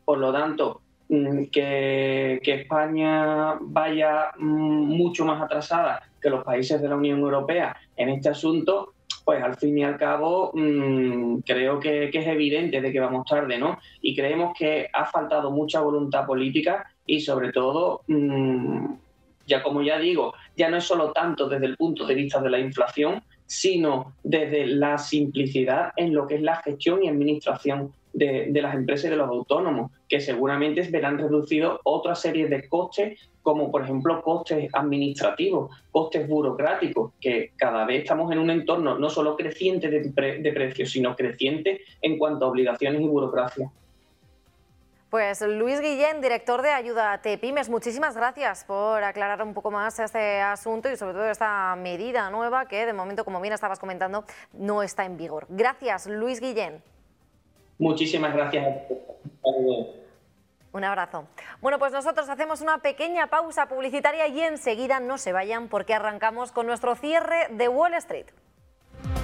Por lo tanto, que España vaya mucho más atrasada que los países de la Unión Europea en este asunto, pues al fin y al cabo creo que es evidente de que vamos tarde, ¿no? Y creemos que ha faltado mucha voluntad política y sobre todo, ya como ya digo, ya no es solo tanto desde el punto de vista de la inflación, sino desde la simplicidad en lo que es la gestión y administración de las empresas y de los autónomos, que seguramente verán reducidos otra serie de costes, como por ejemplo costes administrativos, costes burocráticos, que cada vez estamos en un entorno no solo creciente de precios, sino creciente en cuanto a obligaciones y burocracia. Pues Luis Guillén, director de Ayuda a Pymes, muchísimas gracias por aclarar un poco más este asunto y sobre todo esta medida nueva que de momento, como bien estabas comentando, no está en vigor. Gracias, Luis Guillén. Muchísimas gracias. Un abrazo. Bueno, pues nosotros hacemos una pequeña pausa publicitaria y enseguida no se vayan porque arrancamos con nuestro cierre de Wall Street.